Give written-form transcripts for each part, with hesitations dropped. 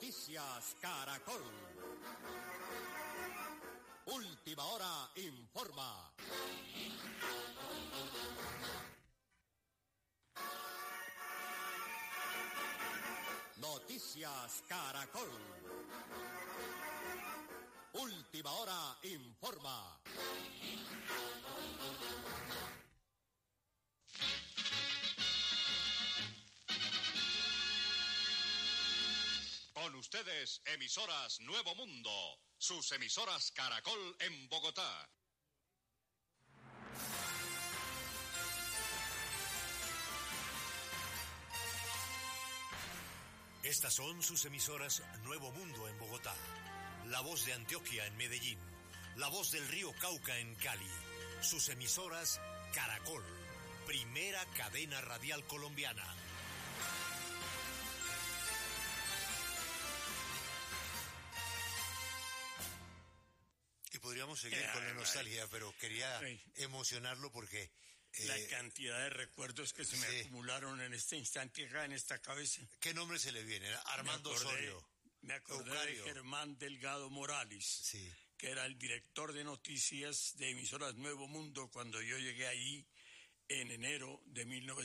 Noticias Caracol. Última Hora informa. Noticias Caracol. Última Hora informa. Con ustedes, emisoras Nuevo Mundo, sus emisoras Caracol en Bogotá. Estas son sus emisoras Nuevo Mundo en Bogotá, La Voz de Antioquia en Medellín, La Voz del Río Cauca en Cali, sus emisoras Caracol, primera cadena radial colombiana. Y podríamos seguir con la nostalgia, pero quería emocionarlo porque... la cantidad de recuerdos que se me acumularon en este instante acá en esta cabeza. ¿Qué nombre se le viene? Armando Osorio. Me acordé de Germán Delgado Morales, que era el director de noticias de emisoras Nuevo Mundo cuando yo llegué ahí en enero de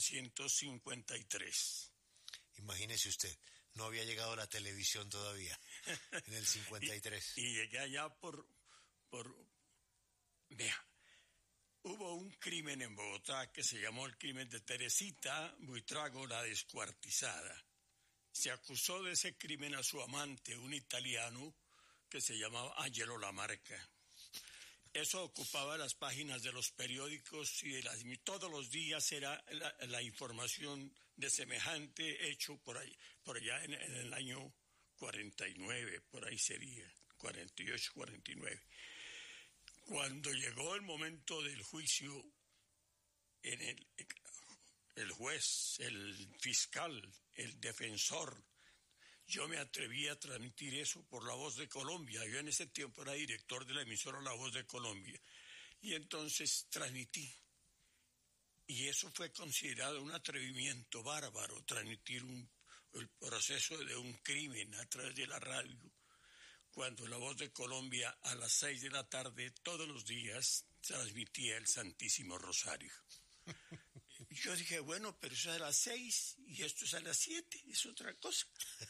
1953. Imagínese usted, no había llegado la televisión todavía en el 53. y llegué allá Vea, hubo un crimen en Bogotá que se llamó el crimen de Teresita Buitrago la Descuartizada. Se acusó de ese crimen a su amante, un italiano que se llamaba Angelo Lamarca. Eso ocupaba las páginas de los periódicos y todos los días era la información de semejante hecho por allá en el año 49, por ahí sería, 48, 49. Cuando llegó el momento del juicio, el juez, el fiscal, el defensor, yo me atreví a transmitir eso por La Voz de Colombia. Yo en ese tiempo era director de la emisora La Voz de Colombia. Y entonces transmití. Y eso fue considerado un atrevimiento bárbaro, transmitir el proceso de un crimen a través de la radio. Cuando La Voz de Colombia a las 6 de la tarde todos los días transmitía el Santísimo Rosario. Yo dije, bueno, pero eso es a las 6 y esto es a las 7, es otra cosa.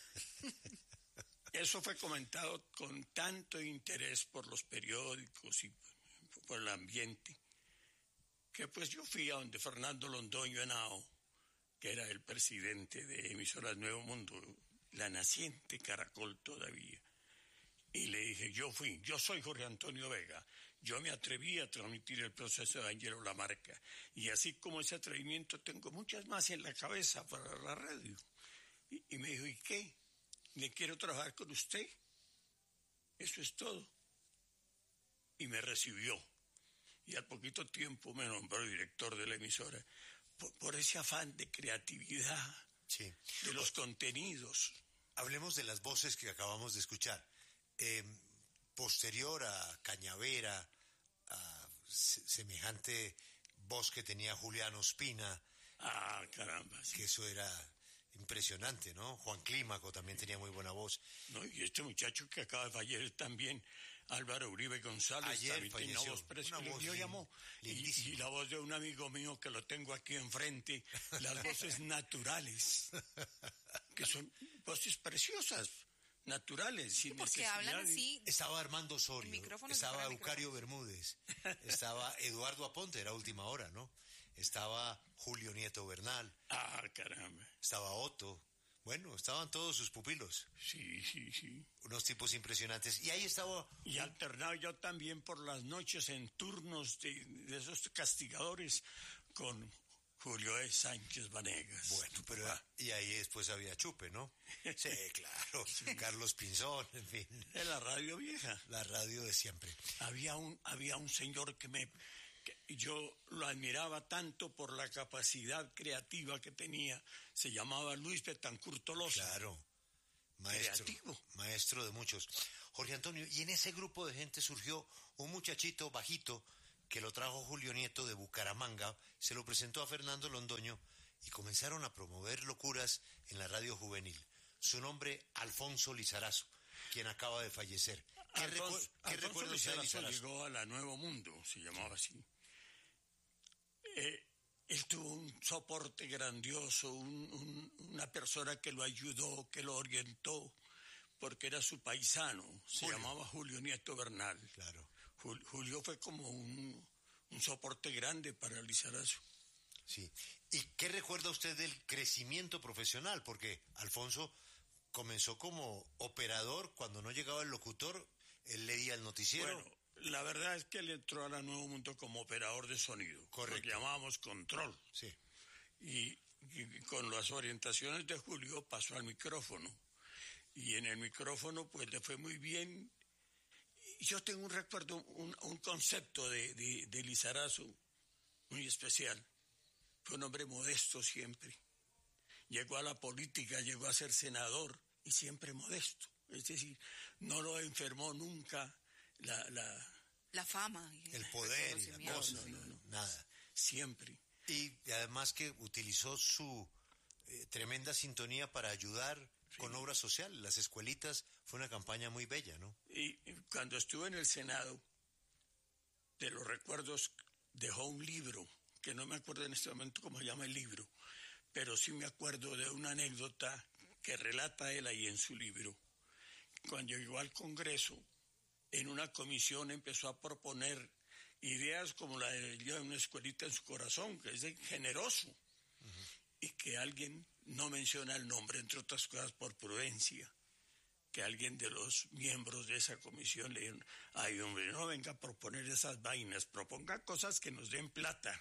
Eso fue comentado con tanto interés por los periódicos y por el ambiente, que pues yo fui a donde Fernando Londoño Henao, que era el presidente de Emisoras Nuevo Mundo, la naciente Caracol todavía. Y le dije, yo soy Jorge Antonio Vega, yo me atreví a transmitir el proceso de Angelo Lamarca, y así como ese atrevimiento tengo muchas más en la cabeza para la radio. Y me dijo, ¿y qué? ¿Le quiero trabajar con usted? Eso es todo. Y me recibió, y al poquito tiempo me nombró director de la emisora, por ese afán de creatividad, de los contenidos. Hablemos de las voces que acabamos de escuchar. Posterior a Cañavera, a semejante voz que tenía Julián Ospina. Ah, caramba. Sí. Que eso era impresionante, ¿no? Juan Clímaco también tenía muy buena voz. No, y este muchacho que acaba de fallecer también, Álvaro Uribe González, ayer también falleció, tenía voz preciosa. Yo llamó, y la voz de un amigo mío que lo tengo aquí enfrente, las voces naturales, que son voces preciosas. Naturales, sin necesidad. Hablan así. Estaba Armando Osorio, estaba Eucario Bermúdez, estaba Eduardo Aponte, era Última Hora, ¿no? Estaba Julio Nieto Bernal. Ah, caramba. Estaba Otto. Bueno, estaban todos sus pupilos. Sí. Unos tipos impresionantes. Y ahí estaba... Y alternaba yo también por las noches en turnos de esos castigadores con Julio E. Sánchez Vanegas. Bueno, pero y ahí después había chupe, ¿no? Sí, claro. Sí. Carlos Pinzón, en fin. De la radio vieja. La radio de siempre. Había un señor que yo lo admiraba tanto por la capacidad creativa que tenía. Se llamaba Luis Betancourt Tolosa. Claro. Maestro de muchos. Jorge Antonio, y en ese grupo de gente surgió un muchachito bajito que lo trajo Julio Nieto de Bucaramanga, se lo presentó a Fernando Londoño y comenzaron a promover locuras en la radio juvenil. su nombre Alfonso Lizarazo, quien acaba de fallecer. ¿Qué recuerda usted de Lizarazo? Llegó a la Nuevo Mundo, se llamaba así. Él tuvo un soporte grandioso, una persona que lo ayudó, que lo orientó, porque era su paisano, se llamaba Julio Nieto Bernal. Claro. Julio fue como un soporte grande para Lizarazo. Sí. ¿Y qué recuerda usted del crecimiento profesional? Porque Alfonso comenzó como operador, cuando no llegaba el locutor, él leía el noticiero. Bueno, la verdad es que él entró a la Nuevo Mundo como operador de sonido. Correcto. Lo que llamábamos control. Sí. Y con las orientaciones de Julio pasó al micrófono. Y en el micrófono pues le fue muy bien. Y yo tengo un recuerdo, un concepto de Lizarazo muy especial. Fue un hombre modesto siempre. Llegó a la política, llegó a ser senador y siempre modesto. Es decir, no lo enfermó nunca la fama. El poder y la cosa. No. Nada. Siempre. Y además que utilizó su tremenda sintonía para ayudar con obra social. Las escuelitas fue una campaña muy bella, ¿no? Y cuando estuve en el Senado, de los recuerdos, dejó un libro, que no me acuerdo en este momento cómo se llama el libro, pero sí me acuerdo de una anécdota que relata él ahí en su libro. Cuando llegó al Congreso, en una comisión empezó a proponer ideas como la de una escuelita en su corazón, que es de generoso, y que alguien no menciona el nombre, entre otras cosas por prudencia, que alguien de los miembros de esa comisión le dijeron: ay, hombre, no venga a proponer esas vainas, proponga cosas que nos den plata.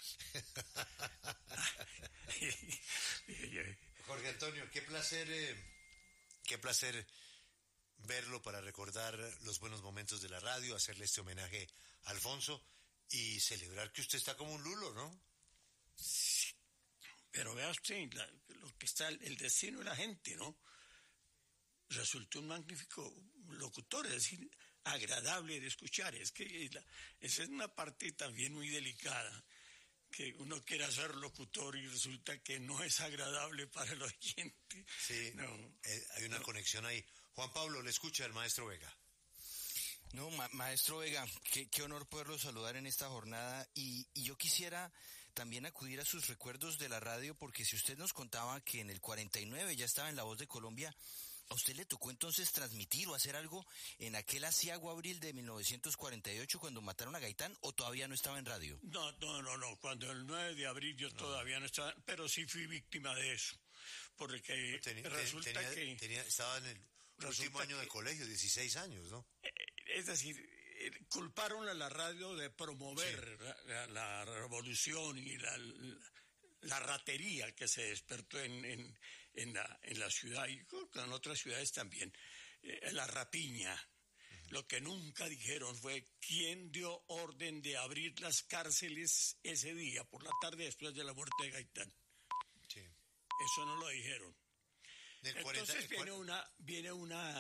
Jorge Antonio, qué placer verlo para recordar los buenos momentos de la radio, hacerle este homenaje a Alfonso y celebrar que usted está como un lulo, ¿no? Sí, pero vea usted lo que está, el destino de la gente, ¿no? Resultó un magnífico locutor, es decir, agradable de escuchar. Es que esa es una parte también muy delicada, que uno quiera ser locutor y resulta que no es agradable para el oyente. Sí, no, hay una conexión ahí. Juan Pablo, le escucha el maestro Vega. No, maestro Vega, qué honor poderlo saludar en esta jornada y yo quisiera también acudir a sus recuerdos de la radio, porque si usted nos contaba que en el 49 ya estaba en La Voz de Colombia, ¿a usted le tocó entonces transmitir o hacer algo en aquel asiago abril de 1948 cuando mataron a Gaitán, o todavía no estaba en radio? No, cuando el 9 de abril yo todavía no estaba, pero sí fui víctima de eso, porque estaba en el último año de colegio, 16 años, ¿no? Es decir, culparon a la radio de promover la revolución y la ratería que se despertó en la ciudad y en otras ciudades también, la rapiña. Lo que nunca dijeron fue quién dio orden de abrir las cárceles ese día, por la tarde después de la muerte de Gaitán. Sí. Eso no lo dijeron. Entonces viene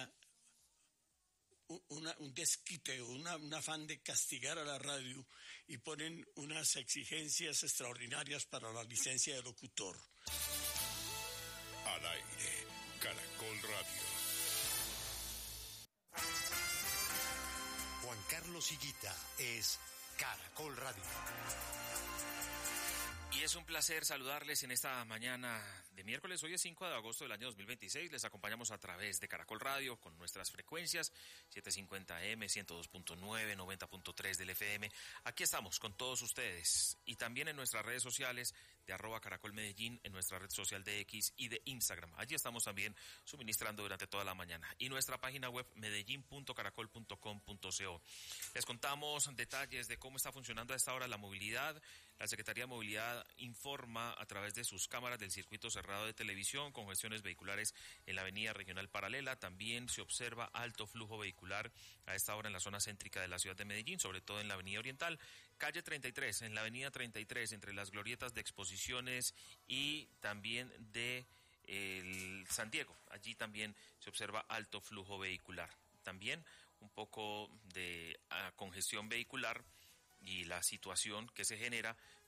un desquite, un afán de castigar a la radio y ponen unas exigencias extraordinarias para la licencia de locutor. Al aire, Caracol Radio. Juan Carlos Higuita es Caracol Radio. Y es un placer saludarles en esta mañana de miércoles. Hoy es 5 de agosto del año 2026. Les acompañamos a través de Caracol Radio con nuestras frecuencias 750M, 102.9, 90.3 del FM. Aquí estamos con todos ustedes y también en nuestras redes sociales de @CaracolMedellín, en nuestra red social de X y de Instagram. Allí estamos también suministrando durante toda la mañana. Y nuestra página web medellin.caracol.com.co. Les contamos detalles de cómo está funcionando a esta hora la movilidad. La Secretaría de Movilidad informa a través de sus cámaras del circuito cerrado de televisión, congestiones vehiculares en la avenida regional paralela. También se observa alto flujo vehicular a esta hora en la zona céntrica de la ciudad de Medellín, sobre todo en la avenida oriental. Calle 33, en la avenida 33, entre las glorietas de Exposiciones y también de San Diego. Allí también se observa alto flujo vehicular. También un poco de congestión vehicular y la situación que se genera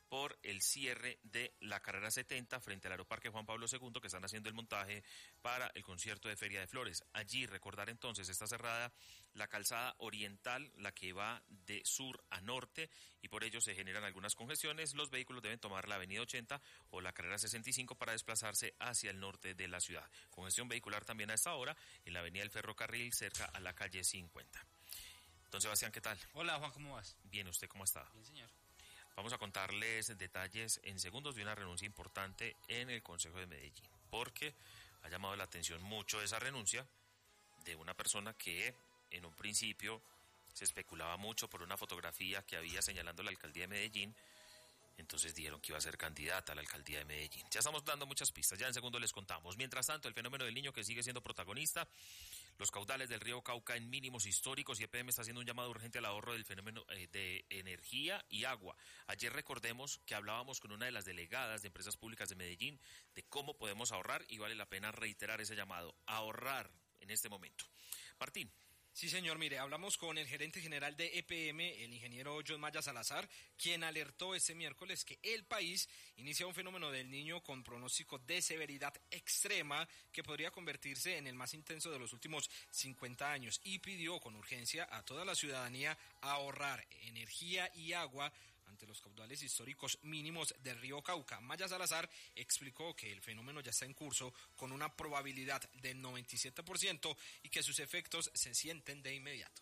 por el cierre de la carrera 70 frente al Aeroparque Juan Pablo II, que están haciendo el montaje para el concierto de Feria de Flores. Allí, recordar entonces, está cerrada la calzada oriental, la que va de sur a norte, y por ello se generan algunas congestiones. Los vehículos deben tomar la avenida 80 o la carrera 65 para desplazarse hacia el norte de la ciudad. Congestión vehicular también a esta hora en la avenida del Ferrocarril, cerca a la calle 50. Don Sebastián, ¿qué tal? Hola, Juan, ¿cómo vas? Bien, ¿usted cómo está? Bien, señor. Vamos a contarles detalles en segundos de una renuncia importante en el Consejo de Medellín, porque ha llamado la atención mucho esa renuncia de una persona que en un principio se especulaba mucho por una fotografía que había señalando la alcaldía de Medellín. Entonces dijeron que iba a ser candidata a la alcaldía de Medellín. Ya estamos dando muchas pistas, ya en segundo les contamos. Mientras tanto, el fenómeno del Niño, que sigue siendo protagonista, los caudales del río Cauca en mínimos históricos, y EPM está haciendo un llamado urgente al ahorro del fenómeno de energía y agua. Ayer recordemos que hablábamos con una de las delegadas de Empresas Públicas de Medellín de cómo podemos ahorrar, y vale la pena reiterar ese llamado, ahorrar en este momento. Martín. Sí, señor, mire, hablamos con el gerente general de EPM, el ingeniero John Maya Salazar, quien alertó este miércoles que el país inicia un fenómeno del Niño con pronóstico de severidad extrema que podría convertirse en el más intenso de los últimos 50 años, y pidió con urgencia a toda la ciudadanía ahorrar energía y agua ante los caudales históricos mínimos del río Cauca. Maya Salazar explicó que el fenómeno ya está en curso con una probabilidad del 97% y que sus efectos se sienten de inmediato.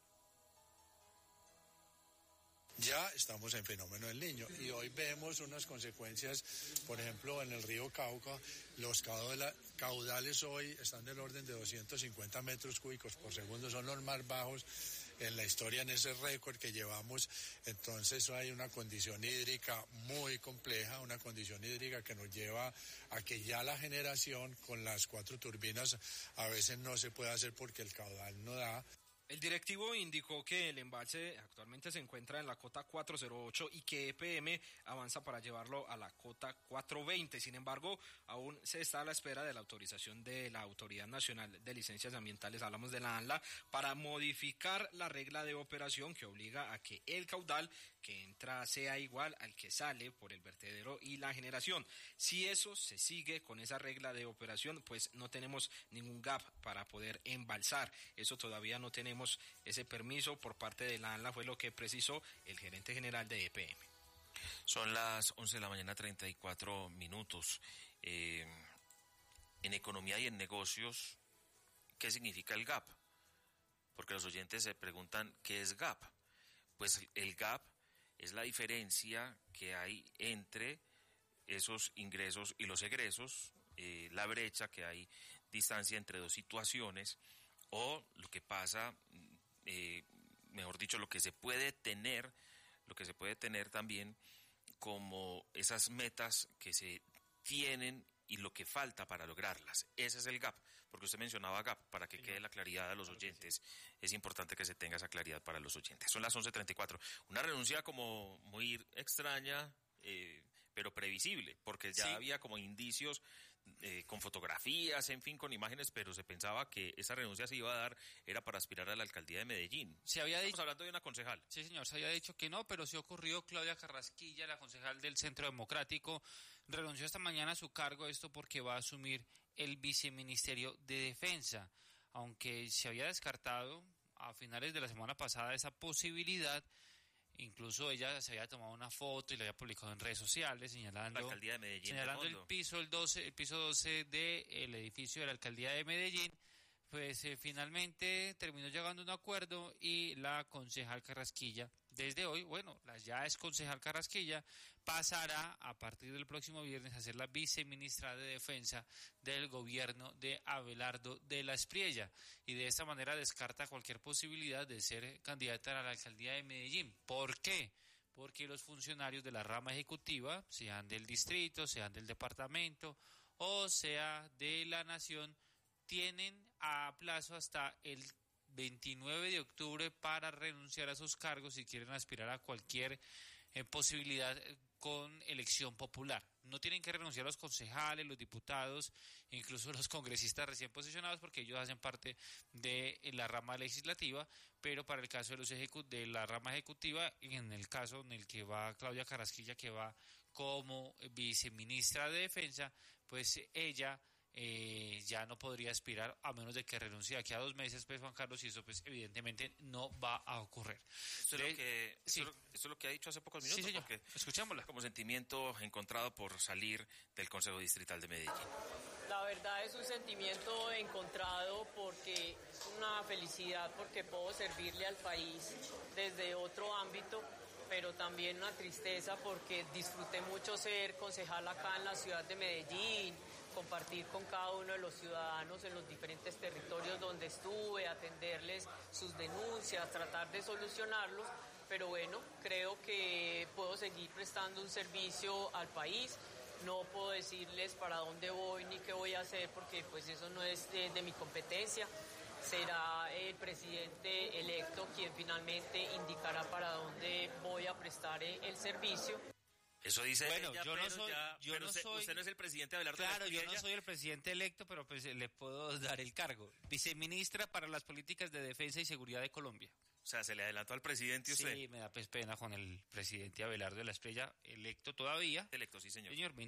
Ya estamos en fenómeno del Niño y hoy vemos unas consecuencias, por ejemplo, en el río Cauca, los caudales hoy están del orden de 250 metros cúbicos por segundo, son los más bajos en la historia, en ese récord que llevamos. Entonces hay una condición hídrica muy compleja, una condición hídrica que nos lleva a que ya la generación con las 4 turbinas a veces no se puede hacer porque el caudal no da. El directivo indicó que el embalse actualmente se encuentra en la cota 408 y que EPM avanza para llevarlo a la cota 420. Sin embargo, aún se está a la espera de la autorización de la Autoridad Nacional de Licencias Ambientales, hablamos de la ANLA, para modificar la regla de operación que obliga a que el caudal que entra sea igual al que sale por el vertedero y la generación. Si eso se sigue con esa regla de operación, pues no tenemos ningún gap para poder embalsar. Eso todavía no tenemos ese permiso por parte de la ANLA, fue lo que precisó el gerente general de EPM. Son las 11 de la mañana, 34 minutos. En economía y en negocios, ¿qué significa el gap? Porque los oyentes se preguntan, ¿qué es gap? Pues el gap es la diferencia que hay entre esos ingresos y los egresos, la brecha, que hay distancia entre dos situaciones, o lo que pasa, mejor dicho, lo que se puede tener también como esas metas que se tienen y lo que falta para lograrlas. Ese es el gap, porque usted mencionaba gap, para que quede la claridad a los oyentes. Es importante que se tenga esa claridad para los oyentes. Son las 11:34. Una renuncia como muy extraña, pero previsible, porque ya había como indicios con fotografías, en fin, con imágenes, pero se pensaba que esa renuncia se iba a dar, era para aspirar a la alcaldía de Medellín. Estamos hablando de una concejal. Sí, señor, se había dicho que no, pero sí ocurrió. Claudia Carrasquilla, la concejal del Centro Democrático, renunció esta mañana a su cargo, esto porque va a asumir el viceministerio de Defensa, aunque se había descartado a finales de la semana pasada esa posibilidad. Incluso ella se había tomado una foto y la había publicado en redes sociales señalando, la alcaldía de Medellín, señalando el piso 12 del edificio de la alcaldía de Medellín. Pues finalmente terminó llegando a un acuerdo y la concejal Carrasquilla, desde hoy, bueno, la ya es concejal Carrasquilla, pasará a partir del próximo viernes a ser la viceministra de Defensa del gobierno de Abelardo de la Espriella, y de esta manera descarta cualquier posibilidad de ser candidata a la alcaldía de Medellín. ¿Por qué? Porque los funcionarios de la rama ejecutiva, sean del distrito, sean del departamento o sea de la nación, tienen a plazo hasta el 29 de octubre para renunciar a sus cargos si quieren aspirar a cualquier posibilidad con elección popular. No tienen que renunciar los concejales, los diputados, incluso los congresistas recién posicionados, porque ellos hacen parte de la rama legislativa, pero para el caso de los de la rama ejecutiva, en el caso en el que va Claudia Carrasquilla, que va como viceministra de Defensa, pues ella ya no podría aspirar a menos de que renuncie aquí a 2 meses, pues, Juan Carlos, y eso pues evidentemente no va a ocurrir. Esto es lo que ha dicho hace pocos minutos. Sí, señor. Porque Escuchémosla. como sentimiento encontrado por salir del Consejo Distrital de Medellín. La verdad es un sentimiento encontrado porque es una felicidad porque puedo servirle al país desde otro ámbito, pero también una tristeza porque disfruté mucho ser concejal acá en la ciudad de Medellín, compartir con cada uno de los ciudadanos en los diferentes territorios donde estuve, atenderles sus denuncias, tratar de solucionarlos, pero bueno, creo que puedo seguir prestando un servicio al país. No puedo decirles para dónde voy ni qué voy a hacer porque pues eso no es de mi competencia. Será el presidente electo quien finalmente indicará para dónde voy a prestar el servicio. Eso dice bueno, ella, yo no pero soy, ya, yo pero no usted, soy, usted no es el presidente de Abelardo de la claro, Espriella. yo no soy el presidente electo, pero pues le puedo dar el cargo. Viceministra para las políticas de defensa y seguridad de Colombia. O sea, se le adelantó al presidente usted. Sí, me da pues pena con el presidente Abelardo de la Espriella, electo todavía. Electo, sí, señor. Señor,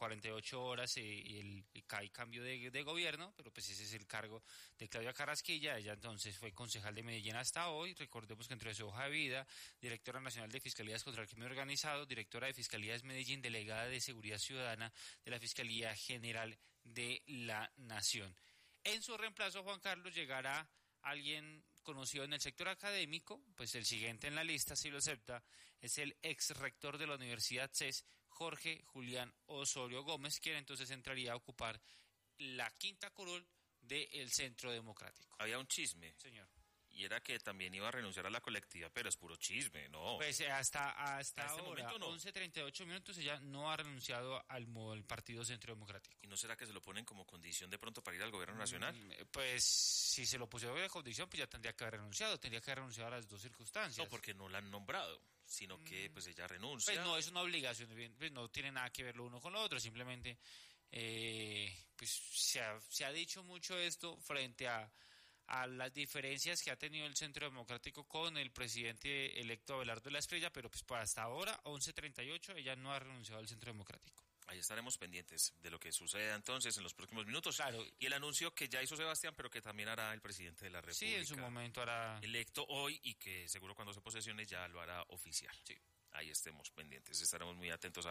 48 horas y hay cambio de gobierno, pero pues ese es el cargo de Claudia Carrasquilla. Ella entonces fue concejal de Medellín hasta hoy. Recordemos que entre su hoja de vida, directora nacional de Fiscalías contra el Crimen Organizado, directora de Fiscalías Medellín, delegada de Seguridad Ciudadana de la Fiscalía General de la Nación. En su reemplazo, Juan Carlos, llegará alguien conocido en el sector académico, pues el siguiente en la lista, si lo acepta, es el ex rector de la Universidad CES, Jorge Julián Osorio Gómez, quien entonces entraría a ocupar la quinta curul del Centro Democrático. Había un chisme. Señor. Y era que también iba a renunciar a la colectiva, pero es puro chisme, ¿no? Pues hasta este ahora, momento no. 11:38 minutos, ella no ha renunciado al Partido Centro Democrático. ¿Y no será que se lo ponen como condición de pronto para ir al gobierno nacional? Pues si se lo pusieron de condición, pues ya tendría que haber renunciado, a las dos circunstancias. No, porque no la han nombrado, sino que pues ella renuncia. Pues no es una obligación, pues no tiene nada que ver lo uno con lo otro, simplemente pues se ha dicho mucho esto frente a las diferencias que ha tenido el Centro Democrático con el presidente electo Abelardo de la Espriella, pero pues hasta ahora, 11:38, ella no ha renunciado al Centro Democrático. Ahí estaremos pendientes de lo que suceda entonces en los próximos minutos. Claro. Y el anuncio que ya hizo Sebastián, pero que también hará el presidente de la República. Sí, en su momento hará. Electo hoy y que seguro cuando se posesione ya lo hará oficial. Sí. Ahí estemos pendientes, estaremos muy atentos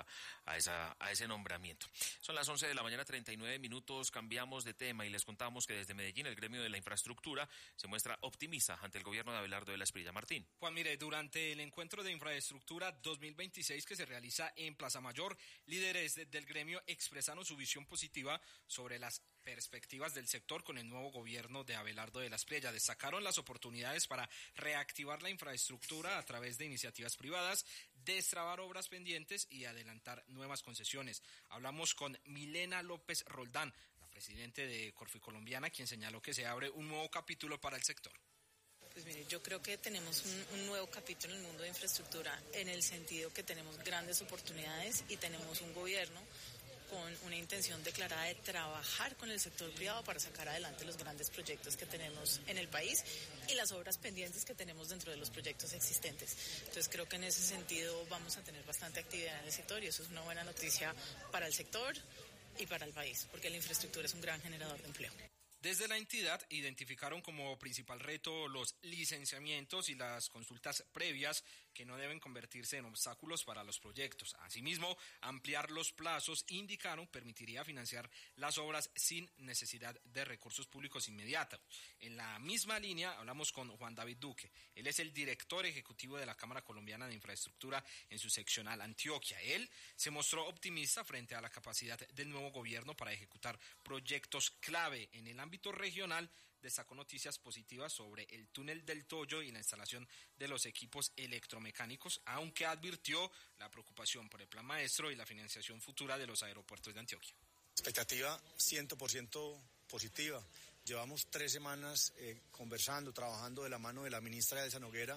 a ese nombramiento. Son las 11 de la mañana, 39 minutos, cambiamos de tema y les contamos que desde Medellín el gremio de la infraestructura se muestra optimista ante el gobierno de Abelardo de la Espriella. Martín. Juan, mire, durante el encuentro de infraestructura 2026 que se realiza en Plaza Mayor, líderes del gremio expresaron su visión positiva sobre las perspectivas del sector con el nuevo gobierno de Abelardo de la Espriella. Destacaron las oportunidades para reactivar la infraestructura a través de iniciativas privadas, destrabar obras pendientes y adelantar nuevas concesiones. Hablamos con Milena López Roldán, la presidente de Corficolombiana, quien señaló que se abre un nuevo capítulo para el sector. Pues mire, yo creo que tenemos un nuevo capítulo en el mundo de infraestructura en el sentido que tenemos grandes oportunidades y tenemos un gobierno con una intención declarada de trabajar con el sector privado para sacar adelante los grandes proyectos que tenemos en el país y las obras pendientes que tenemos dentro de los proyectos existentes. Entonces creo que en ese sentido vamos a tener bastante actividad en el sector y eso es una buena noticia para el sector y para el país, porque la infraestructura es un gran generador de empleo. Desde la entidad identificaron como principal reto los licenciamientos y las consultas previas que no deben convertirse en obstáculos para los proyectos. Asimismo, ampliar los plazos, indicaron, permitiría financiar las obras sin necesidad de recursos públicos inmediatos. En la misma línea hablamos con Juan David Duque. Él es el director ejecutivo de la Cámara Colombiana de Infraestructura en su seccional Antioquia. Él se mostró optimista frente a la capacidad del nuevo gobierno para ejecutar proyectos clave en el ámbito regional. Destacó noticias positivas sobre el túnel del Toyo y la instalación de los equipos electromecánicos, aunque advirtió la preocupación por el plan maestro y la financiación futura de los aeropuertos de Antioquia. Expectativa 100% positiva. Llevamos 3 semanas conversando, trabajando de la mano de la ministra Elsa Noguera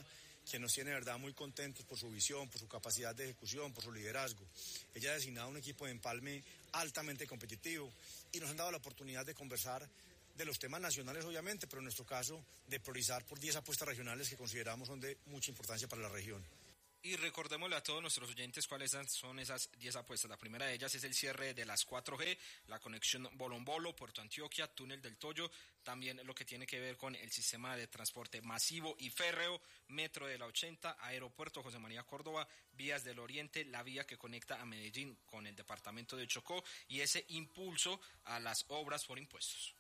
quien nos tiene de verdad muy contentos por su visión, por su capacidad de ejecución, por su liderazgo. Ella ha designado un equipo de empalme altamente competitivo y nos han dado la oportunidad de conversar de los temas nacionales, obviamente, pero en nuestro caso de priorizar por 10 apuestas regionales que consideramos son de mucha importancia para la región. Y recordémosle a todos nuestros oyentes cuáles son esas 10 apuestas. La primera de ellas es el cierre de las 4G, la conexión Bolombolo, Puerto Antioquia, Túnel del Toyo, también lo que tiene que ver con el sistema de transporte masivo y férreo, Metro de la 80, Aeropuerto José María Córdoba, Vías del Oriente, la vía que conecta a Medellín con el departamento de Chocó y ese impulso a las obras por impuestos.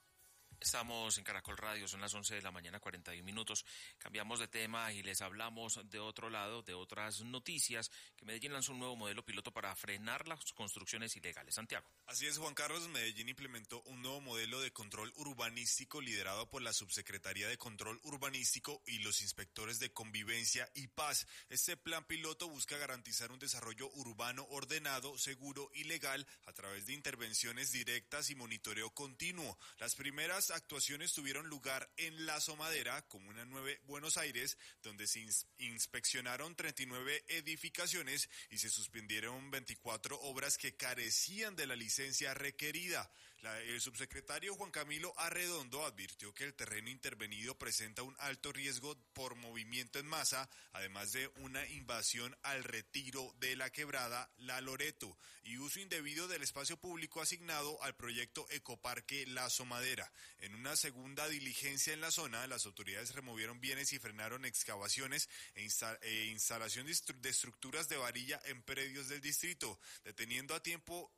Estamos en Caracol Radio, son las 11 de la mañana, 41 minutos. Cambiamos de tema y les hablamos de otro lado, de otras noticias, que Medellín lanzó un nuevo modelo piloto para frenar las construcciones ilegales. Santiago. Así es, Juan Carlos. Medellín implementó un nuevo modelo de control urbanístico liderado por la Subsecretaría de Control Urbanístico y los inspectores de Convivencia y Paz. Este plan piloto busca garantizar un desarrollo urbano ordenado, seguro y legal a través de intervenciones directas y monitoreo continuo. Las primeras actuaciones tuvieron lugar en La Somadera, Comuna 9, Buenos Aires, donde se inspeccionaron 39 edificaciones y se suspendieron 24 obras que carecían de la licencia requerida. El subsecretario Juan Camilo Arredondo advirtió que el terreno intervenido presenta un alto riesgo por movimiento en masa, además de una invasión al retiro de la quebrada La Loreto y uso indebido del espacio público asignado al proyecto Ecoparque La Somadera. En una segunda diligencia en la zona, las autoridades removieron bienes y frenaron excavaciones e instalación de estructuras de varilla en predios del distrito, deteniendo a tiempo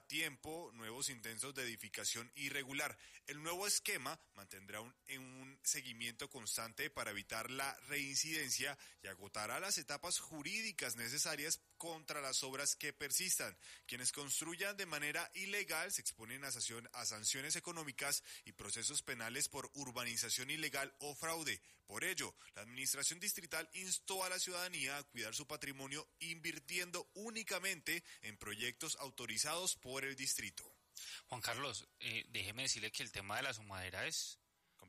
nuevos intentos de edificación irregular. El nuevo esquema mantendrá un seguimiento constante para evitar la reincidencia y agotará las etapas jurídicas necesarias contra las obras que persistan. Quienes construyan de manera ilegal se exponen a sanciones económicas y procesos penales por urbanización ilegal o fraude. Por ello, la administración distrital instó a la ciudadanía a cuidar su patrimonio invirtiendo únicamente en proyectos autorizados por el distrito. Juan Carlos, déjeme decirle que el tema de la Somadera es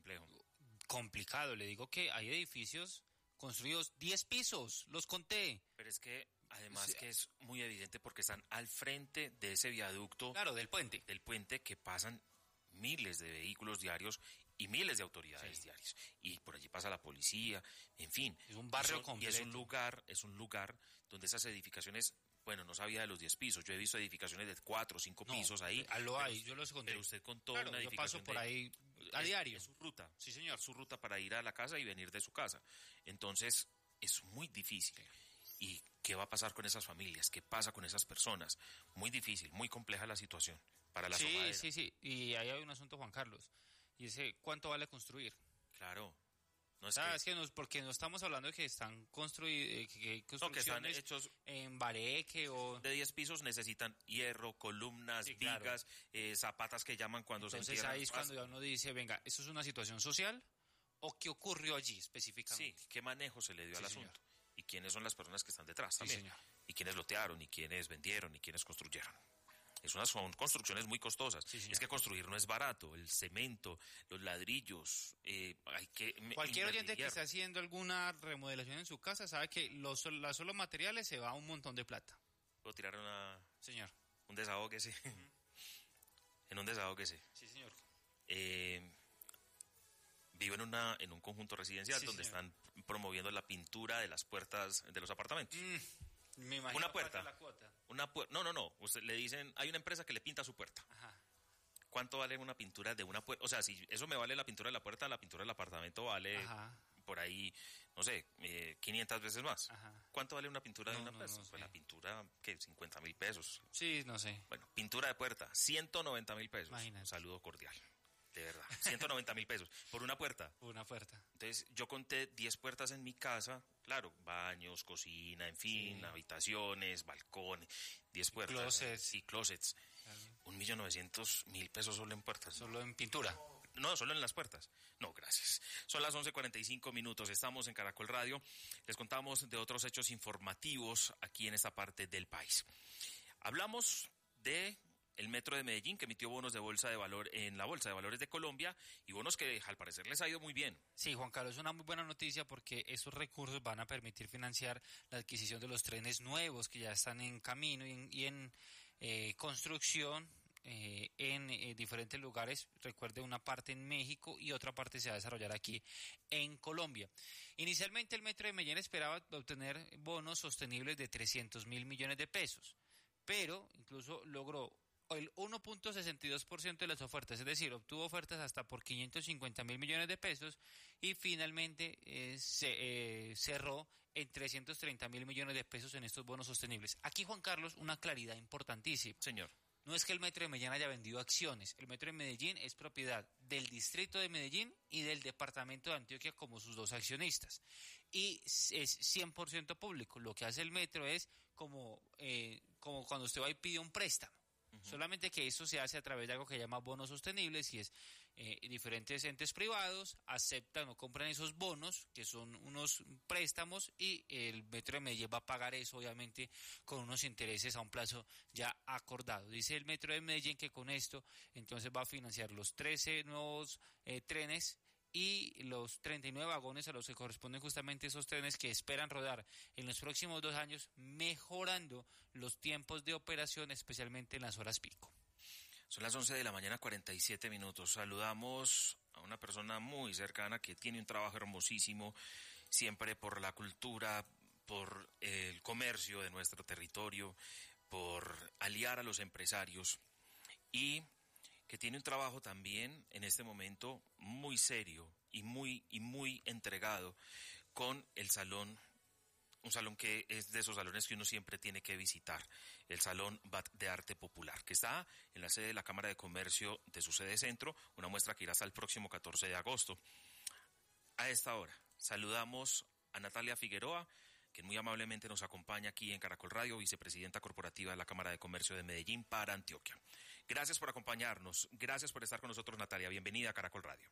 complicado. Le digo que hay edificios construidos 10 pisos, los conté. Pero es que además que es muy evidente porque están al frente de ese viaducto. Claro, del puente. Del puente que pasan miles de vehículos diarios y miles de autoridades diarias. Y por allí pasa la policía, en fin. Es un barrio completo. Y es un lugar donde esas edificaciones, bueno, no sabía de los 10 pisos. Yo he visto edificaciones de 4 o 5 pisos ahí. Lo hay, yo los conté. Pero usted contó claro, una edificación. Yo paso por ahí a diario. Es su ruta. Sí, señor. Es su ruta para ir a la casa y venir de su casa. Entonces, es muy difícil. ¿Y qué va a pasar con esas familias? ¿Qué pasa con esas personas? Muy difícil, muy compleja la situación para la Somadera. Sí. Y ahí hay un asunto, Juan Carlos. Y ese, ¿cuánto vale construir? Claro. No es que porque no estamos hablando de que están construidos, que están hechos en bareque o... De 10 pisos necesitan hierro, columnas, vigas, zapatas que llaman cuando Entonces, se entierran. Entonces ahí es cuando uno dice, venga, ¿eso es una situación social o qué ocurrió allí específicamente? Sí, ¿qué manejo se le dio al asunto? Señor. Y quiénes son las personas que están detrás también. Señor. Y quiénes lotearon, y quiénes vendieron, y quiénes construyeron. Son construcciones muy costosas. Es que construir no es barato. El cemento, los ladrillos, hay que... Cualquier oyente que esté haciendo alguna remodelación en su casa sabe que los solos materiales se va un montón de plata. ¿Puedo tirar Señor. un desahogue, sí? En un desahogue, sí. Sí, señor. Vivo en un conjunto residencial donde están promoviendo la pintura de las puertas de los apartamentos. Me imagino una puerta. La cuota. No. Usted le dicen, hay una empresa que le pinta su puerta. Ajá. ¿Cuánto vale una pintura de una puerta? O sea, si eso me vale la pintura de la puerta, la pintura del apartamento vale por ahí, no sé, 500 veces más. Ajá. ¿Cuánto vale una pintura de una puerta? Pues la pintura, ¿qué? 50,000 pesos. Sí, no sé. Bueno, pintura de puerta, 190,000 pesos. Imagínate. Un saludo cordial. De verdad, 190,000 pesos por una puerta. Por una puerta. Entonces, yo conté 10 puertas en mi casa, claro, baños, cocina, en fin, habitaciones, balcones, 10 puertas. Closets. Sí, closets. Claro. 1.900.000 pesos solo en puertas. ¿Solo en pintura? No, solo en las puertas. No, gracias. Son las 11:45 minutos. Estamos en Caracol Radio. Les contamos de otros hechos informativos aquí en esta parte del país. Hablamos de el Metro de Medellín, que emitió bonos de bolsa de valor en la Bolsa de Valores de Colombia, y bonos que al parecer les ha ido muy bien. Sí, Juan Carlos, es una muy buena noticia porque estos recursos van a permitir financiar la adquisición de los trenes nuevos que ya están en camino y en construcción en diferentes lugares. Recuerde, una parte en México y otra parte se va a desarrollar aquí en Colombia. Inicialmente el Metro de Medellín esperaba obtener bonos sostenibles de 300.000 millones de pesos, pero incluso logró el 1.62% de las ofertas, es decir, obtuvo ofertas hasta por 550.000 millones de pesos y finalmente cerró en 330.000 millones de pesos en estos bonos sostenibles. Aquí, Juan Carlos, una claridad importantísima. Señor. No es que el Metro de Medellín haya vendido acciones. El Metro de Medellín es propiedad del Distrito de Medellín y del Departamento de Antioquia como sus dos accionistas. Y es 100% público. Lo que hace el Metro es como cuando usted va y pide un préstamo. Solamente que eso se hace a través de algo que se llama bonos sostenibles, y es diferentes entes privados aceptan o compran esos bonos, que son unos préstamos, y el Metro de Medellín va a pagar eso, obviamente, con unos intereses a un plazo ya acordado. Dice el Metro de Medellín que con esto entonces va a financiar los 13 nuevos trenes y los 39 vagones a los que corresponden justamente esos trenes que esperan rodar en los próximos 2 años, mejorando los tiempos de operación, especialmente en las horas pico. Son las 11 de la mañana, 47 minutos. Saludamos a una persona muy cercana que tiene un trabajo hermosísimo, siempre por la cultura, por el comercio de nuestro territorio, por aliar a los empresarios, y que tiene un trabajo también en este momento muy serio y muy entregado con el salón, un salón que es de esos salones que uno siempre tiene que visitar, el Salón BAT de Arte Popular, que está en la sede de la Cámara de Comercio de su sede centro, una muestra que irá hasta el próximo 14 de agosto. A esta hora saludamos a Natalia Figueroa, que muy amablemente nos acompaña aquí en Caracol Radio, vicepresidenta corporativa de la Cámara de Comercio de Medellín para Antioquia. Gracias por acompañarnos, gracias por estar con nosotros, Natalia. Bienvenida a Caracol Radio.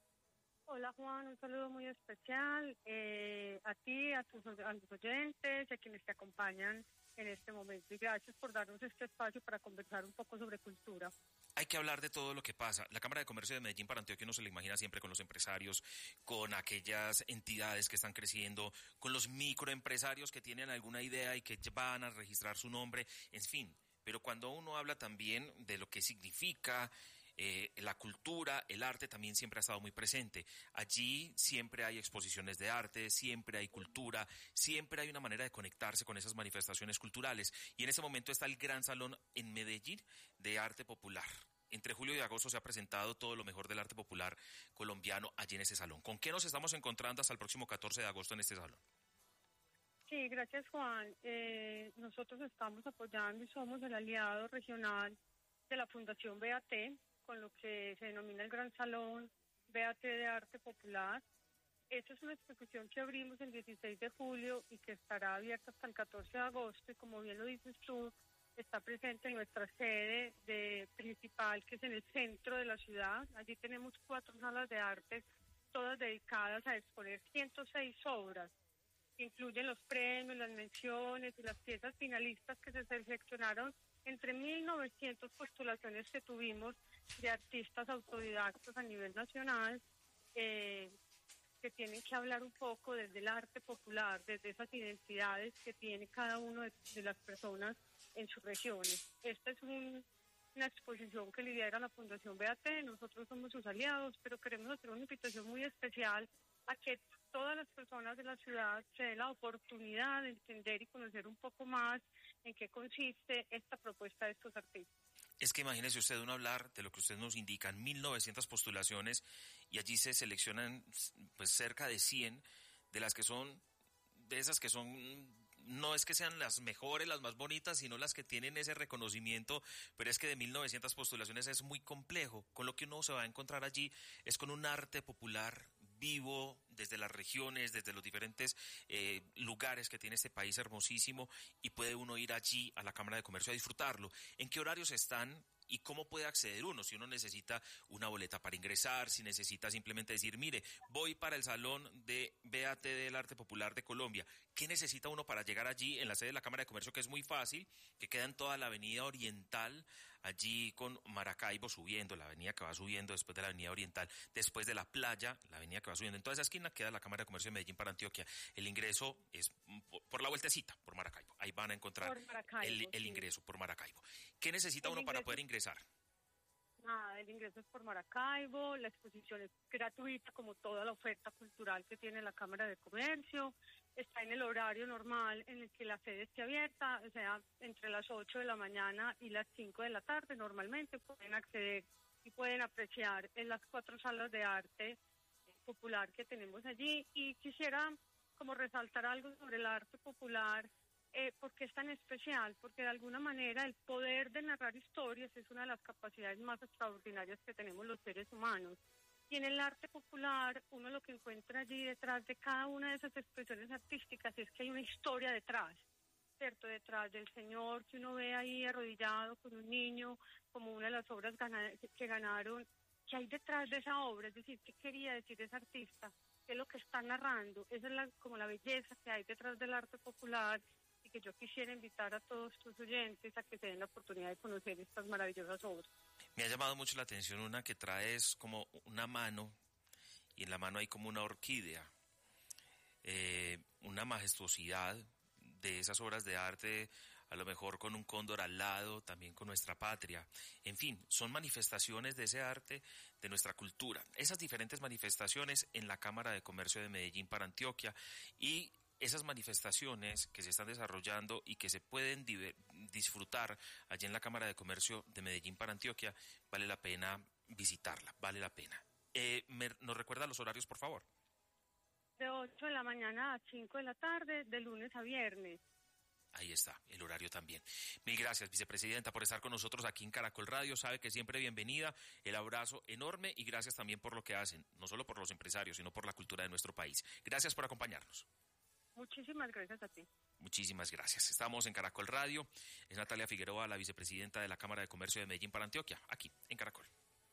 Hola, Juan, un saludo muy especial a ti, a los oyentes, a quienes te acompañan en este momento. Y gracias por darnos este espacio para conversar un poco sobre cultura. Hay que hablar de todo lo que pasa. La Cámara de Comercio de Medellín para Antioquia uno se la imagina siempre con los empresarios, con aquellas entidades que están creciendo, con los microempresarios que tienen alguna idea y que van a registrar su nombre, en fin. Pero cuando uno habla también de lo que significa la cultura, el arte también siempre ha estado muy presente. Allí siempre hay exposiciones de arte, siempre hay cultura, siempre hay una manera de conectarse con esas manifestaciones culturales. Y en ese momento está el Gran Salón en Medellín de Arte Popular. Entre julio y agosto se ha presentado todo lo mejor del arte popular colombiano allí en ese salón. ¿Con qué nos estamos encontrando hasta el próximo 14 de agosto en este salón? Sí, gracias, Juan. Nosotros estamos apoyando y somos el aliado regional de la Fundación BAT, con lo que se denomina el Gran Salón BAT de Arte Popular. Esta es una exposición que abrimos el 16 de julio y que estará abierta hasta el 14 de agosto, y como bien lo dices tú, está presente en nuestra sede principal, que es en el centro de la ciudad. Allí tenemos 4 salas de arte, todas dedicadas a exponer 106 obras. Incluyen los premios, las menciones y las piezas finalistas que se seleccionaron entre 1.900 postulaciones que tuvimos de artistas autodidactas a nivel nacional, que tienen que hablar un poco desde el arte popular, desde esas identidades que tiene cada uno de las personas en sus regiones. Esta es una exposición que lidera la Fundación BAT, nosotros somos sus aliados, pero queremos hacer una invitación muy especial a que todas las personas de la ciudad se den la oportunidad de entender y conocer un poco más en qué consiste esta propuesta de estos artistas. Es que imagínese usted uno hablar de lo que usted nos indica, 1.900 postulaciones, y allí se seleccionan pues cerca de 100 de las que son, de esas que son, no es que sean las mejores, las más bonitas, sino las que tienen ese reconocimiento, pero es que de 1.900 postulaciones es muy complejo. Con lo que uno se va a encontrar allí es con un arte popular vivo desde las regiones, desde los diferentes lugares que tiene este país hermosísimo, y puede uno ir allí a la Cámara de Comercio a disfrutarlo. ¿En qué horarios están ¿Y cómo puede acceder uno? Si uno necesita una boleta para ingresar, si necesita simplemente decir, mire, voy para el Salón de BAT del Arte Popular de Colombia. ¿Qué necesita uno para llegar allí en la sede de la Cámara de Comercio, que es muy fácil, que queda en toda la avenida Oriental, allí con Maracaibo subiendo, la avenida que va subiendo después de la avenida Oriental, después de la playa, la avenida que va subiendo, en toda esa esquina queda la Cámara de Comercio de Medellín para Antioquia. El ingreso es por la vueltecita, por Maracaibo. Ahí van a encontrar el ingreso por Maracaibo. ¿Qué necesita uno para poder ingresar? Nada, el ingreso es por Maracaibo, la exposición es gratuita como toda la oferta cultural que tiene la Cámara de Comercio, está en el horario normal en el que la sede esté abierta, o sea, entre las 8 de la mañana y las 5 de la tarde normalmente pueden acceder y pueden apreciar en las 4 salas de arte popular que tenemos allí. Y quisiera como resaltar algo sobre el arte popular. ¿Por qué es tan especial? Porque de alguna manera el poder de narrar historias es una de las capacidades más extraordinarias que tenemos los seres humanos. Y en el arte popular uno lo que encuentra allí detrás de cada una de esas expresiones artísticas es que hay una historia detrás, ¿cierto? Detrás del señor que uno ve ahí arrodillado con un niño, como una de las obras que ganaron, ¿qué hay detrás de esa obra? Es decir, ¿qué quería decir ese artista? ¿Qué es lo que está narrando? Esa es como la belleza que hay detrás del arte popular, y que yo quisiera invitar a todos tus oyentes a que se den la oportunidad de conocer estas maravillosas obras. Me ha llamado mucho la atención una que traes como una mano, y en la mano hay como una orquídea, una majestuosidad de esas obras de arte, a lo mejor con un cóndor al lado, también con nuestra patria. En fin, son manifestaciones de ese arte, de nuestra cultura. Esas diferentes manifestaciones en la Cámara de Comercio de Medellín para Antioquia, y esas manifestaciones que se están desarrollando y que se pueden disfrutar allí en la Cámara de Comercio de Medellín para Antioquia, vale la pena visitarla, vale la pena. ¿Nos recuerda los horarios, por favor? De 8 de la mañana a 5 de la tarde, de lunes a viernes. Ahí está, el horario también. Mil gracias, vicepresidenta, por estar con nosotros aquí en Caracol Radio. Sabe que siempre bienvenida, el abrazo enorme y gracias también por lo que hacen, no solo por los empresarios, sino por la cultura de nuestro país. Gracias por acompañarnos. Muchísimas gracias a ti. Muchísimas gracias. Estamos en Caracol Radio. Es Natalia Figueroa, la vicepresidenta de la Cámara de Comercio de Medellín para Antioquia, aquí en Caracol.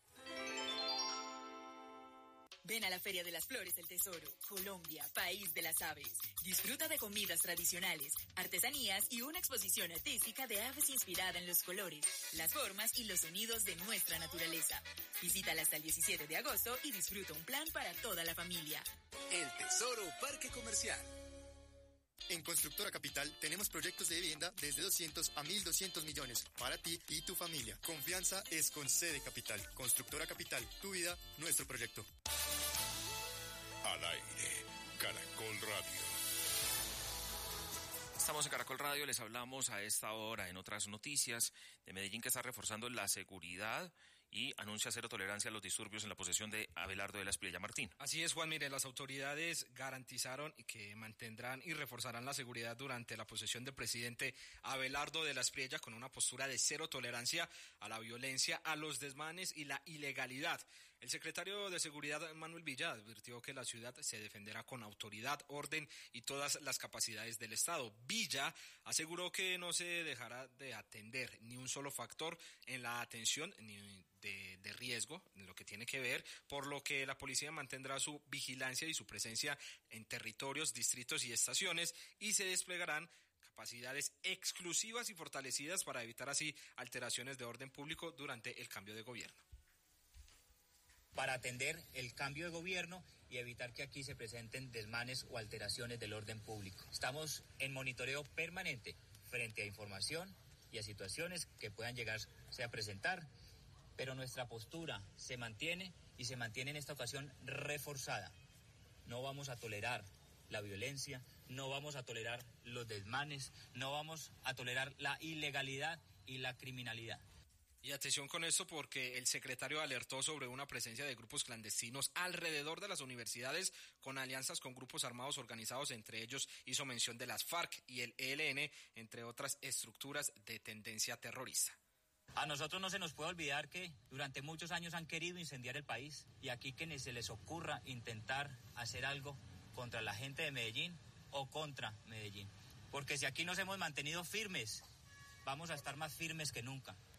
Ven a la Feria de las Flores del Tesoro, Colombia, país de las aves. Disfruta de comidas tradicionales, artesanías y una exposición artística de aves inspirada en los colores, las formas y los sonidos de nuestra naturaleza. Visítala hasta el 17 de agosto y disfruta un plan para toda la familia. El Tesoro Parque Comercial. En Constructora Capital tenemos proyectos de vivienda desde 200 a 1.200 millones para ti y tu familia. Confianza es con C de Capital. Constructora Capital, tu vida, nuestro proyecto. Al aire, Caracol Radio. Estamos en Caracol Radio, les hablamos a esta hora en otras noticias de Medellín, que está reforzando la seguridad y anuncia cero tolerancia a los disturbios en la posesión de Abelardo de la Espriella. Martín. Así es, Juan. Mire, las autoridades garantizaron que mantendrán y reforzarán la seguridad durante la posesión del presidente Abelardo de la Espriella con una postura de cero tolerancia a la violencia, a los desmanes y la ilegalidad. El secretario de Seguridad, Manuel Villa, advirtió que la ciudad se defenderá con autoridad, orden y todas las capacidades del Estado. Villa aseguró que no se dejará de atender ni un solo factor en la atención ni de riesgo, en lo que tiene que ver, por lo que la policía mantendrá su vigilancia y su presencia en territorios, distritos y estaciones, y se desplegarán capacidades exclusivas y fortalecidas para evitar así alteraciones de orden público durante el cambio de gobierno. Para atender el cambio de gobierno y evitar que aquí se presenten desmanes o alteraciones del orden público. Estamos en monitoreo permanente frente a información y a situaciones que puedan llegarse a presentar, pero nuestra postura se mantiene y se mantiene en esta ocasión reforzada. No vamos a tolerar la violencia, no vamos a tolerar los desmanes, no vamos a tolerar la ilegalidad y la criminalidad. Y atención con esto, porque el secretario alertó sobre una presencia de grupos clandestinos alrededor de las universidades con alianzas con grupos armados organizados. Entre ellos hizo mención de las FARC y el ELN, entre otras estructuras de tendencia terrorista. A nosotros no se nos puede olvidar que durante muchos años han querido incendiar el país, y aquí que ni se les ocurra intentar hacer algo contra la gente de Medellín o contra Medellín. Porque si aquí nos hemos mantenido firmes, vamos a estar más firmes que nunca.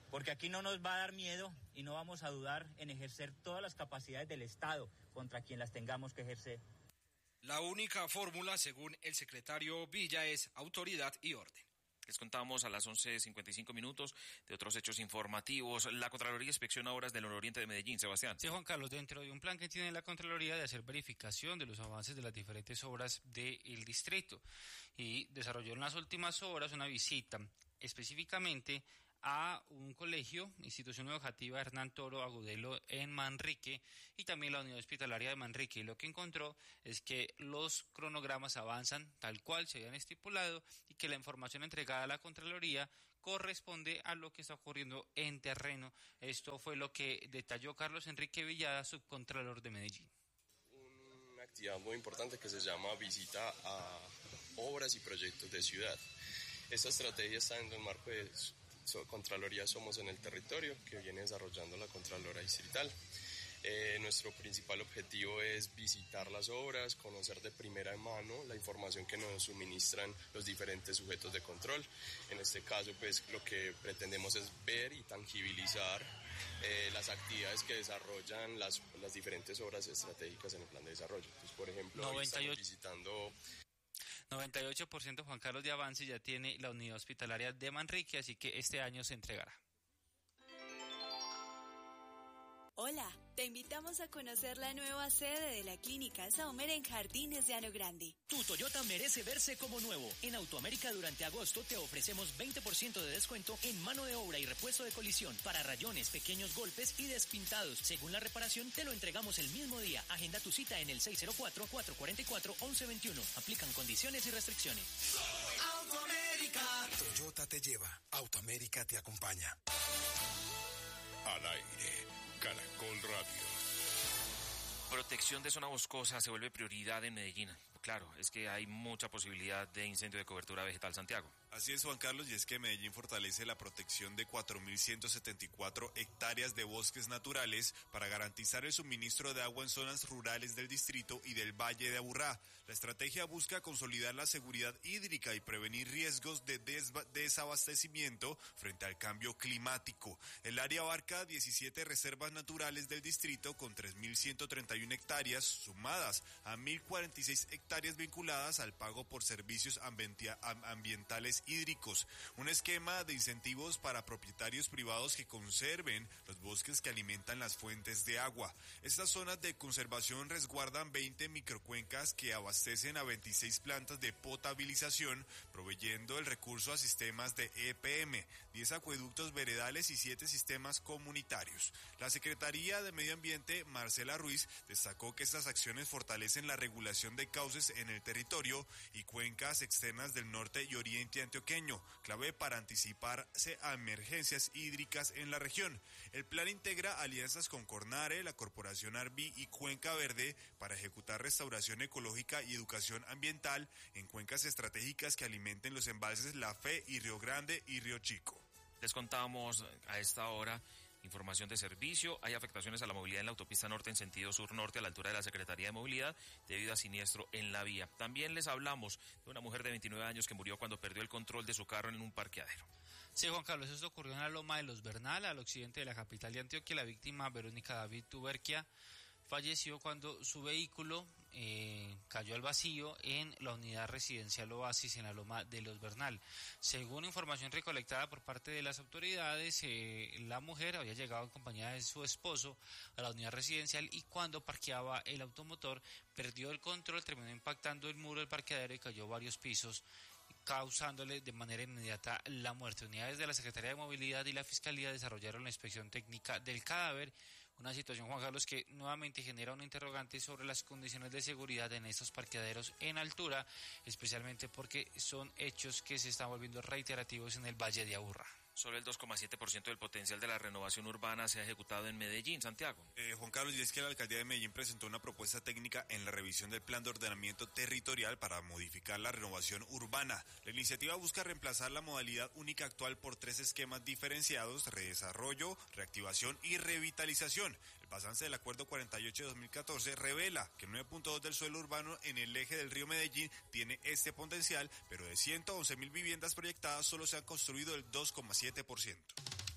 Porque aquí no nos va a dar miedo y no vamos a dudar en ejercer todas las capacidades del Estado contra quien las tengamos que ejercer. La única fórmula, según el secretario Villa, es autoridad y orden. Les contamos a las 11:55 de otros hechos informativos. La Contraloría inspecciona obras del nororiente de Medellín. Sebastián. Sí, Juan Carlos, dentro de un plan que tiene la Contraloría de hacer verificación de los avances de las diferentes obras del distrito, y desarrolló en las últimas horas una visita específicamente a un colegio, institución educativa Hernán Toro Agudelo en Manrique, y también la unidad hospitalaria de Manrique. Y lo que encontró es que los cronogramas avanzan tal cual se habían estipulado y que la información entregada a la Contraloría corresponde a lo que está ocurriendo en terreno. Esto fue lo que detalló Carlos Enrique Villada, subcontralor de Medellín. Una actividad muy importante que se llama visita a obras y proyectos de ciudad. Esta estrategia está en el marco de Contraloría Somos en el Territorio, que viene desarrollando la Contralora Distrital. Nuestro principal objetivo es visitar las obras, conocer de primera mano la información que nos suministran los diferentes sujetos de control. En este caso, pues lo que pretendemos es ver y tangibilizar las actividades que desarrollan las diferentes obras estratégicas en el plan de desarrollo. Entonces, por ejemplo, hoy estamos visitando 98% Juan Carlos de avance ya tiene la unidad hospitalaria de Manrique, así que este año se entregará. Hola, te invitamos a conocer la nueva sede de la Clínica Saumer en Jardines de Ano Grande. Tu Toyota merece verse como nuevo. En Autoamérica durante agosto te ofrecemos 20% de descuento en mano de obra y repuesto de colisión para rayones, pequeños golpes y despintados. Según la reparación, te lo entregamos el mismo día. Agenda tu cita en el 604-444-1121. Aplican condiciones y restricciones. Autoamérica. Toyota te lleva. Autoamérica te acompaña. Al aire. Caracol Radio. Protección de zona boscosa se vuelve prioridad en Medellín. Claro, es que hay mucha posibilidad de incendio de cobertura vegetal, Santiago. Así es, Juan Carlos, y es que Medellín fortalece la protección de 4.174 hectáreas de bosques naturales para garantizar el suministro de agua en zonas rurales del distrito y del Valle de Aburrá. La estrategia busca consolidar la seguridad hídrica y prevenir riesgos de desabastecimiento frente al cambio climático. El área abarca 17 reservas naturales del distrito con 3.131 hectáreas, sumadas a 1.046 hectáreas vinculadas al pago por servicios ambientales hídricos, un esquema de incentivos para propietarios privados que conserven los bosques que alimentan las fuentes de agua. Estas zonas de conservación resguardan 20 microcuencas que abastecen a 26 plantas de potabilización, proveyendo el recurso a sistemas de EPM, 10 acueductos veredales y 7 sistemas comunitarios. La Secretaría de Medio Ambiente, Marcela Ruiz, destacó que estas acciones fortalecen la regulación de cauces en el territorio y cuencas externas del norte y oriente antioqueño, clave para anticiparse a emergencias hídricas en la región. El plan integra alianzas con Cornare, la Corporación Arví y Cuenca Verde para ejecutar restauración ecológica y educación ambiental en cuencas estratégicas que alimenten los embalses La Fe y Río Grande y Río Chico. Les contamos a esta hora información de servicio. Hay afectaciones a la movilidad en la autopista norte en sentido sur-norte a la altura de la Secretaría de Movilidad debido a siniestro en la vía. También les hablamos de una mujer de 29 años que murió cuando perdió el control de su carro en un parqueadero. Sí, Juan Carlos, esto ocurrió en la Loma de los Bernal, al occidente de la capital de Antioquia. La víctima, Verónica David Tuberquia, falleció cuando su vehículo cayó al vacío en la unidad residencial Oasis en la Loma de los Bernal. Según información recolectada por parte de las autoridades, la mujer había llegado en compañía de su esposo a la unidad residencial y cuando parqueaba el automotor perdió el control, terminó impactando el muro del parqueadero y cayó varios pisos, causándole de manera inmediata la muerte. Unidades de la Secretaría de Movilidad y la Fiscalía desarrollaron la inspección técnica del cadáver. Una situación, Juan Carlos, que nuevamente genera un interrogante sobre las condiciones de seguridad en estos parqueaderos en altura, especialmente porque son hechos que se están volviendo reiterativos en el Valle de Aburrá. Solo el 2,7% del potencial de la renovación urbana se ha ejecutado en Medellín, Santiago. Juan Carlos, y es que la Alcaldía de Medellín presentó una propuesta técnica en la revisión del Plan de Ordenamiento Territorial para modificar la renovación urbana. La iniciativa busca reemplazar la modalidad única actual por 3 esquemas diferenciados: redesarrollo, reactivación y revitalización. El pasante del Acuerdo 48 de 2014 revela que el 9.2 del suelo urbano en el eje del río Medellín tiene este potencial, pero de 111.000 viviendas proyectadas solo se han construido el 2,7%.